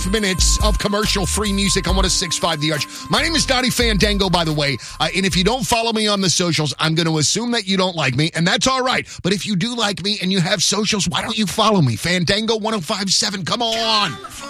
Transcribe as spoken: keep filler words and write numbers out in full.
Minutes of commercial-free music on one oh six point five The Arch. My name is Donnie Fandango, by the way, uh, and if you don't follow me on the socials, I'm going to assume that you don't like me, and that's all right. But if you do like me and you have socials, why don't you follow me? Fandango one oh five point seven, come on!